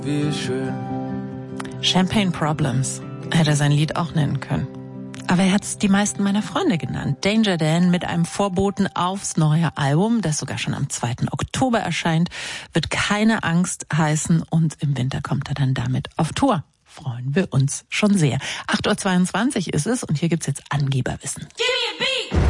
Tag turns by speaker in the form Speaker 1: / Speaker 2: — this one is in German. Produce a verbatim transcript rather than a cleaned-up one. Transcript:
Speaker 1: Wie schön.
Speaker 2: Champagne Problems hätte er sein Lied auch nennen können. Aber er hat es die meisten meiner Freunde genannt. Danger Dan mit einem Vorboten aufs neue Album, das sogar schon am zweiten Oktober erscheint, wird Keine Angst heißen und im Winter kommt er dann damit auf Tour. Freuen wir uns schon sehr. acht Uhr zweiundzwanzig ist es und hier gibt's jetzt Angeberwissen.